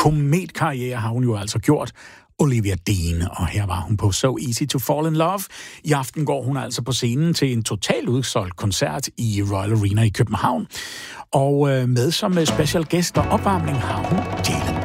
kometkarriere har hun jo altså gjort. Olivia Dean, og her var hun på So Easy to Fall in Love. I aften går hun altså på scenen til en totalt udsolgt koncert i Royal Arena i København. Og med som special gæst og opvarmning har hun Jalen